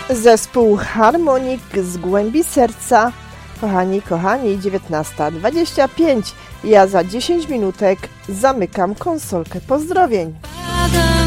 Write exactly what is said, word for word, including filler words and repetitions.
Zespół Harmonik z głębi serca. Kochani, kochani, dziewiętnasta dwadzieścia pięć. Ja za dziesięć minutek zamykam konsolkę pozdrowień.